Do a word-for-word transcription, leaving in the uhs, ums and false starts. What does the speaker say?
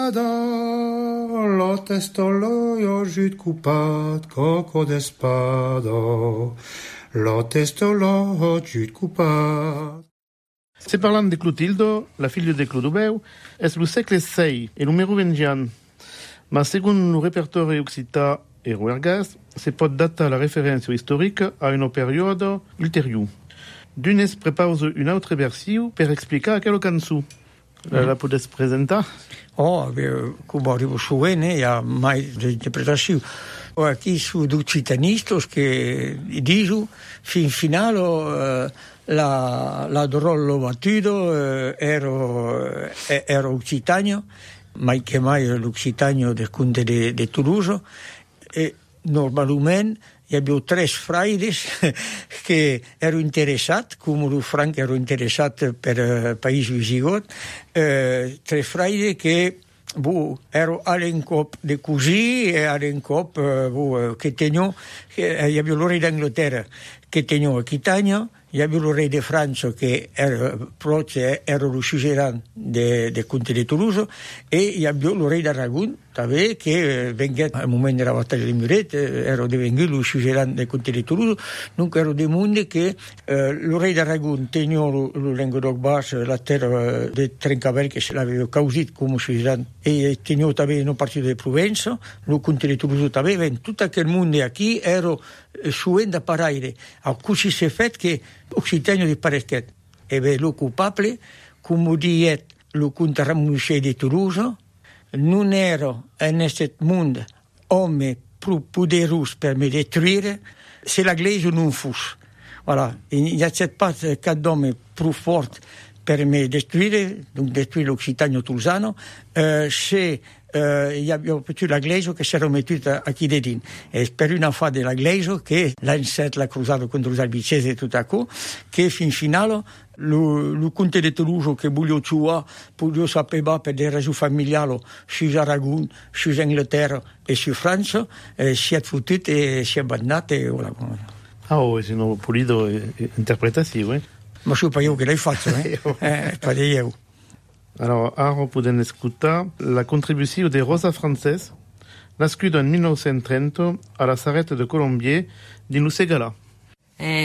Lo testolo io giut cupat, coco d'espado. Lo testolo giut cupat. Se parlant de Clotilde, la figlia de Clodoveu, és lo segle sei e lo merovingian. Ma segon lo repertori occità e roergas, se pot datar la referència historica a un periodo ulterior. D'unes prepause un altre versiu per explicar aquella cançó. La, la podes presentar? Oh, come arrivo su N, hi ha mai d'interpretació. Aquí su d'occitanistos che dicono fin finale eh, la, la drollo battuto eh, ero, eh, ero occitaneo, mai che mai l'occitaneo del conte di de Toulouse, e normalmente abbiamo tre fraides che ero interessato, come lo Frank ero interessato per uh, paesi visigot, uh, tre fraide che bu, ero all'encop de così e all'encop uh, bu, che tengo, che uh, abbiamo l'ore d'Inghilterra che tengo a Aquitania, abbiamo l'ore di Francia che era proche, ero lo suzerain del de conte di Toulouse, e abbiamo l'ore d'Aragon també, che vengué al moment della battaglia di Muret, ero divenuto lo suzerain del conte di Toulouse. Dunque ero di monde che eh, l'ore d'Aragon tenivo lo Languedoc Bas, la terra di Trencavel che se l'aveva causato come suzerain, e tenivo també un partito di Provenza, lo conte di Toulouse també, tutto quel mondo qui ero suendo a paraire. A così si è fatto che Occitaneo di Paresquet e beh, lo culpabile, come diet lo conte Ramouché di Toulouse, non ero in questo mondo uomo più poderoso per mi detruire se la Glese non fosse. Voilà. Il n'y a pas quatre hommes più forti per mi detruire, donc detruire l'Occitaneo Tulsano, euh, se Uh, io abbiamo potuto la Glese che si era mettuta a Chidedin, e per una fa della Glese che l'ha inset la cruzata contro gli albicesi e tutto ciò, che fin finale il conte di Toulouse che voglio ciò potevo sapere per delle ragioni familiari su Aragon, su Inghilterra e su Francia, eh, si è fottuto e si è abbandonato. Voilà. Ah, oh, sono pulito interpretazione. Ma sono pas io che l'hai fatto, eh? eh pas io. Alors, ara podem escutar la contribució de Rosa Francès, nascuda en mil nou-cents trenta a la Sarreta de Colombier, din lo Segala.